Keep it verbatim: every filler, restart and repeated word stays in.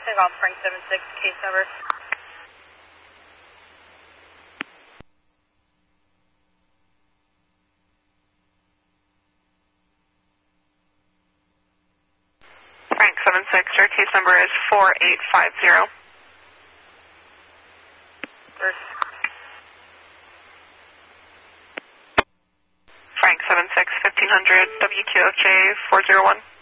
Take off Frank seven six, case number. Frank seven six, your case number is four eight five zero. First. Frank seven six, fifteen hundred, W Q F J four zero one.